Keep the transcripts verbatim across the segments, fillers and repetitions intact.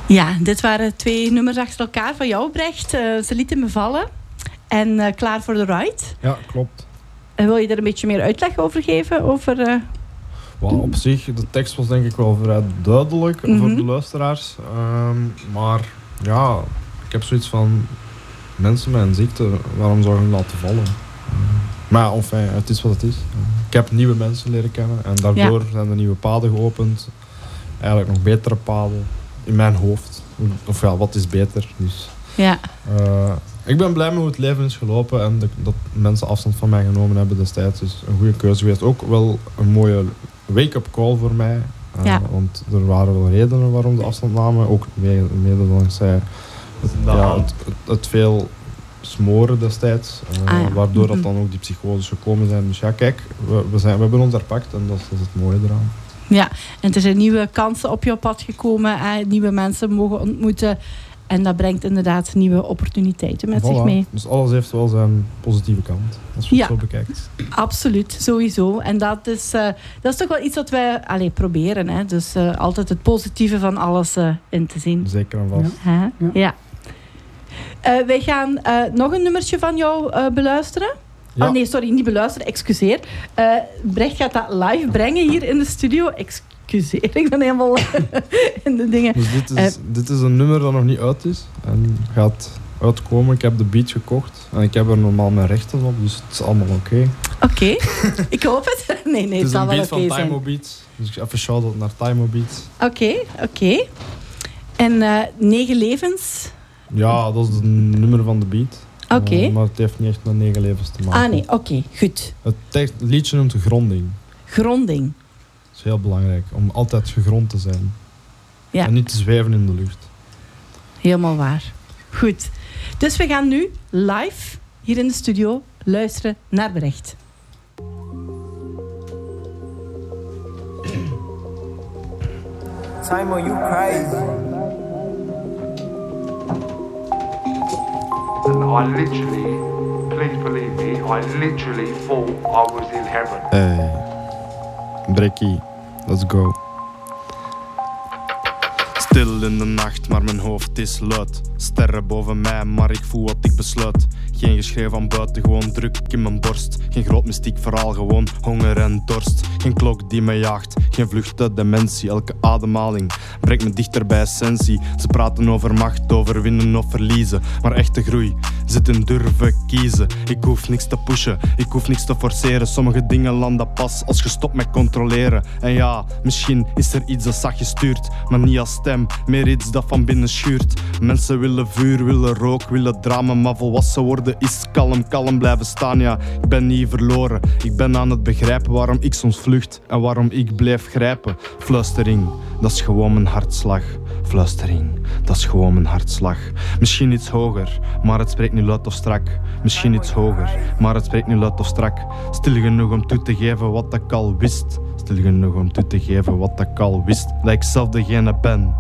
Ja, dit waren twee nummers achter elkaar van jou, Brecht. Uh, ze lieten me vallen. En uh, klaar voor de ride. Ja, klopt. En wil je er een beetje meer uitleg over geven? Over, uh... well, op zich, de tekst was denk ik wel vrij duidelijk mm-hmm. voor de luisteraars. Um, maar ja, ik heb zoiets van... Mensen met een ziekte, waarom zou je hen laten vallen? Maar ja, enfin, het is wat het is. Ik heb nieuwe mensen leren kennen. En daardoor ja. zijn er nieuwe paden geopend. Eigenlijk nog betere paden. In mijn hoofd. Of ja, wat is beter? Dus, ja. uh, ik ben blij met hoe het leven is gelopen. En de, dat mensen afstand van mij genomen hebben destijds. Dus een goede keuze geweest. Ook wel een mooie wake-up call voor mij. Uh, ja. Want er waren wel redenen waarom de afstand namen. Ook mede, mede dankzij het, ja, het, het, het veel smoren destijds. Uh, ah, ja. Waardoor dat dan ook die psychoses gekomen zijn. Dus ja, kijk, we, we, zijn, we hebben ons herpakt. En dat is, dat is het mooie eraan. Ja, en er zijn nieuwe kansen op jouw pad gekomen. Hè? Nieuwe mensen mogen ontmoeten. En dat brengt inderdaad nieuwe opportuniteiten met voilà. zich mee. Dus alles heeft wel zijn positieve kant. Als je ja, het zo bekijkt. Absoluut, sowieso. En dat is, uh, dat is toch wel iets wat wij allez, proberen. Hè? Dus uh, altijd het positieve van alles uh, in te zien. Zeker en vast. Ja. Ja. ja. Uh, wij gaan uh, nog een nummertje van jou uh, beluisteren. Ja. Oh nee, sorry, niet beluisteren, excuseer. Uh, Brecht gaat dat live brengen hier in de studio. Excuseer, ik ben helemaal in de dingen. Dus dit, is, uh, dit is een nummer dat nog niet uit is. En gaat uitkomen. Ik heb de beat gekocht. En ik heb er normaal mijn rechten op, dus het is allemaal oké. Okay. Oké, okay. Ik hoop het. Nee, nee, het, het zal wel oké okay zijn. Het is een beat van Tymo Beats. Dus even shout-out naar Tymo Beats. Oké, okay, oké. Okay. En uh, Negen Levens? Ja, dat is het nummer van de beat. Oké. Okay. Uh, maar het heeft niet echt met negen levens te maken. Ah nee, oké, okay, goed. Het, tekst, het liedje noemt gronding. Gronding. Dat is heel belangrijk, om altijd gegrond te zijn. Ja. En niet te zweven in de lucht. Helemaal waar. Goed. Dus we gaan nu live hier in de studio luisteren naar Brecht. Tymo, you crazy. And I literally, please believe me, I literally thought I was in heaven. Hey, Brekkie, let's go. Stil in de nacht, maar mijn hoofd is luid. Sterren boven mij, maar ik voel wat ik besluit. Geen geschreeuw van buiten, gewoon druk in mijn borst. Geen groot mystiek verhaal, gewoon honger en dorst. Geen klok die me jaagt, geen vlucht uit dementie. Elke ademhaling brengt me dichter bij essentie. Ze praten over macht, over winnen of verliezen. Maar echte groei zit in durven kiezen. Ik hoef niks te pushen, ik hoef niks te forceren. Sommige dingen landen pas als je stopt met controleren. En ja, misschien is er iets dat zachtjes stuurt, maar niet als stem, meer iets dat van binnen schuurt. Mensen willen vuur, willen rook, willen drama, maar volwassen worden is kalm, kalm blijven staan. Ja, ik ben niet verloren, ik ben aan het begrijpen waarom ik soms vlucht en waarom ik blijf grijpen. Fluistering, dat is gewoon mijn hartslag. Fluistering, dat is gewoon mijn hartslag. Misschien iets hoger, maar het spreekt niet luid of strak. Misschien iets hoger, maar het spreekt niet luid of strak. Stil genoeg om toe te geven wat ik al wist. Stil genoeg om toe te geven wat ik al wist. Dat ik zelf degene ben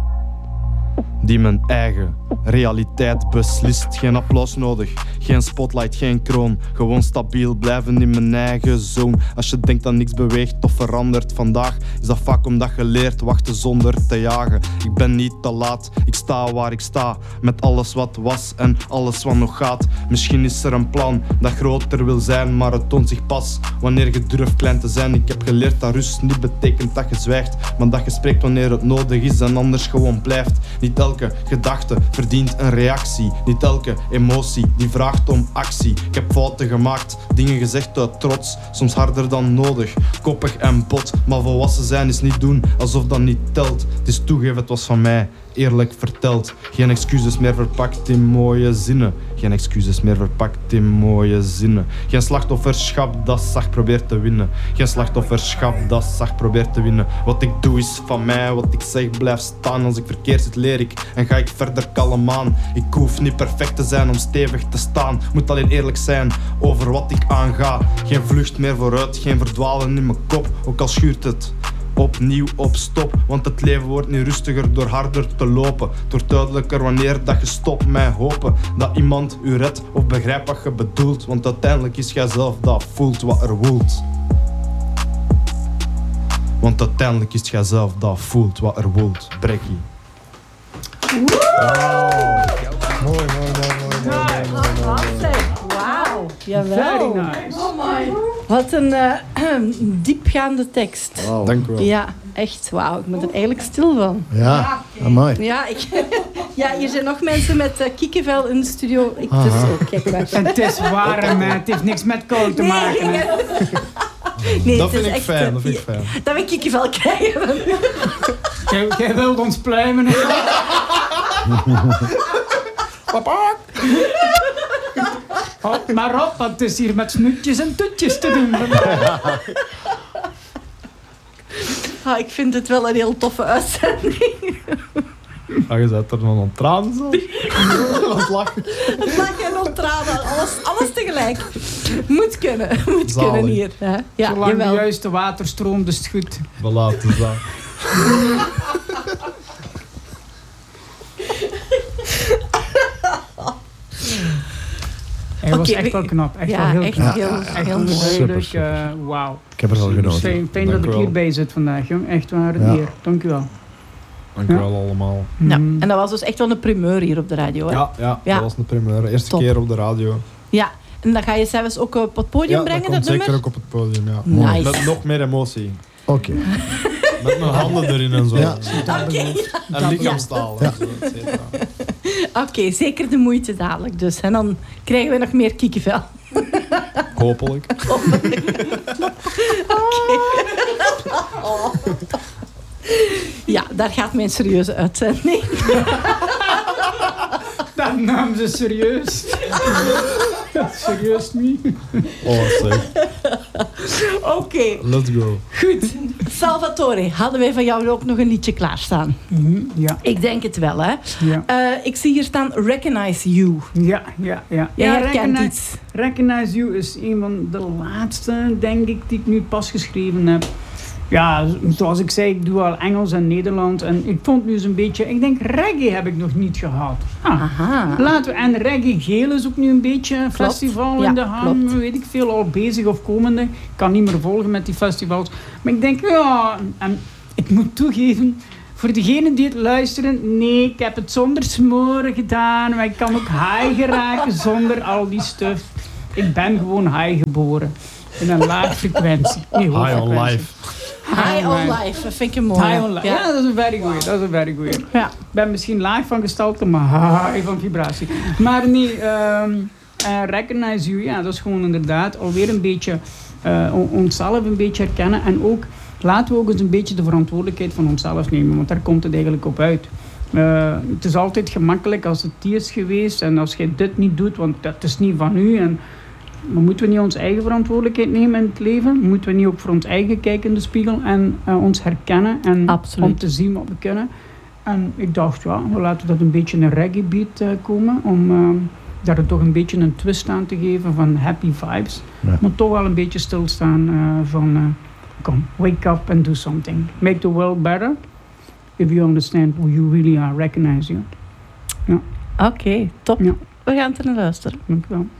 die mijn eigen realiteit beslist. Geen applaus nodig, geen spotlight, geen kroon. Gewoon stabiel blijven in mijn eigen zone. Als je denkt dat niks beweegt of verandert vandaag, is dat vaak omdat je leert wachten zonder te jagen. Ik ben niet te laat, ik sta waar ik sta, met alles wat was en alles wat nog gaat. Misschien is er een plan dat groter wil zijn, maar het toont zich pas wanneer je durft klein te zijn. Ik heb geleerd dat rust niet betekent dat je zwijgt, maar dat je spreekt wanneer het nodig is en anders gewoon blijft. Niet elke gedachte verdient een reactie. Niet elke emotie die vraagt om actie. Ik heb fouten gemaakt, dingen gezegd uit trots, soms harder dan nodig, koppig en bot. Maar volwassen zijn is niet doen alsof dat niet telt. Het is toegeven, het was van mij, eerlijk verteld. Geen excuses meer verpakt in mooie zinnen. Geen excuses meer verpakt in mooie zinnen. Geen slachtofferschap dat zacht probeert te winnen. Geen slachtofferschap dat zacht probeert te winnen. Wat ik doe is van mij, wat ik zeg blijft staan. Als ik verkeerd zit leer ik en ga ik verder kalm aan. Ik hoef niet perfect te zijn om stevig te staan. Moet alleen eerlijk zijn over wat ik aanga. Geen vlucht meer vooruit, geen verdwalen in mijn kop. Ook al schuurt het opnieuw op stop, want het leven wordt niet rustiger door harder te lopen. Het wordt duidelijker wanneer dat je stopt met hopen dat iemand u redt of begrijpt wat je bedoelt, want uiteindelijk is jij zelf dat voelt wat er woelt. Want uiteindelijk is jij zelf dat voelt wat er woelt. Brekkie. Mooi, mooi, mooi, mooi, mooi, mooi, mooi, mooi. Wauw, jawel. Very nice. Oh my. Wat een uh, diepgaande tekst. Wow. Dank u wel. Ja, echt wauw. Ik ben er eigenlijk stil van. Ja, amai. Ja, ik, ja, hier zijn nog mensen met uh, kikkenvel in de studio. Ik, dus ook, kijk maar. En het is warm, hè. Het heeft niks met kou te maken. Hè. Nee, Dat het vind is ik echt, fijn, uh, dat vind ik fijn. Dat we kikkenvel krijgen. Jij, jij wilt ons pluimen. Hè. Papa! Hop maar op, want het is hier met snoetjes en toetjes te doen. Ah, ik vind het wel een heel toffe uitzending. Ah, je zet er dan een traan zo. Wat lachen. Het lachen en ontraden, alles, alles tegelijk. Moet kunnen, moet Zalig. kunnen hier. Hè? Ja, Zolang de jawel. juiste water stroomt, is het goed. Voilà, het is dat. Hij was Oké, echt wel knap. Echt ja, wel heel echt knap. heel, Echt heel een mooi. duidelijk, Super, uh, wauw. Ik heb er al genoten. Fijn, fijn dat Dank ik u wel. hierbij zit vandaag, jong. Echt waar, een Ja. eer. Dank u wel. Dank u wel allemaal. Ja, Mm. en dat was dus echt wel een primeur hier op de radio. Hè? Ja, ja, Ja. dat was een primeur. Eerste Top. keer op de radio. Ja, en dan ga je zelfs ook op het podium Ja, brengen, dat dat komt zeker nummer? ook op het podium, ja. Nice. Met nog meer emotie. Oké. Met mijn handen erin en zo. Ja. Oké, En lichaamstaal. Ja. en zo, et cetera. Oké, zeker de moeite dadelijk dus. En dan krijgen we nog meer kikkenvel. Hopelijk. Oh. Ja, daar gaat mijn serieuze uitzending. Dat nam ze serieus. Ja, serieus niet. Oh, zeg. Oké, Let's go. goed. Salvatore, hadden wij van jou ook nog een liedje klaarstaan? Mhm, Ja, Ik denk het wel, hè. ja. Uh, ik zie hier staan Recognize You. Ja, ja, ja. Jij ja, herkent Recognize, iets. Recognize You is een van de laatste, denk ik, die ik nu pas geschreven heb. Ja, zoals ik zei, ik doe al Engels en Nederlands. En ik vond nu eens een beetje... Ik denk, reggae heb ik nog niet gehad. Ah, Aha. laten we... En reggae geel is ook nu een beetje een Klopt. festival Ja, in de hand. klopt. Weet ik veel, al bezig of komende. Ik kan niet meer volgen met die festivals. Maar ik denk, ja... En ik moet toegeven... Voor degenen die het luisteren, nee, ik heb het zonder smoren gedaan. Maar ik kan ook high geraken zonder al die stuff. Ik ben gewoon high geboren. In een laag frequentie. Nee, hoog High on frequentie. life. High on Life. Life, dat vind ik een mooie. High on life. Ja, dat is een very goeie. Dat is een very goeie. Ja. Ik ben misschien laag van gestalte, maar high van vibratie. Maar nee, um, uh, Recognize You, ja, dat is gewoon inderdaad alweer een beetje uh, on- onszelf een beetje herkennen. En ook, laten we ook eens een beetje de verantwoordelijkheid van onszelf nemen, want daar komt het eigenlijk op uit. Uh, het is altijd gemakkelijk als het die is geweest en als je dit niet doet, want dat is niet van u. En, maar moeten we niet onze eigen verantwoordelijkheid nemen in het leven? Moeten we niet ook voor ons eigen kijken in de spiegel en uh, ons herkennen en Absoluut. om te zien wat we kunnen? En ik dacht, ja, we laten dat een beetje een reggae beat uh, komen, om uh, daar toch een beetje een twist aan te geven van happy vibes. Ja. Maar toch wel een beetje stilstaan uh, van, uh, kom, wake up and do something. Make the world better. If you understand who you really are, recognize you. Oké, top. Ja. We gaan er naar luisteren. Dank u wel.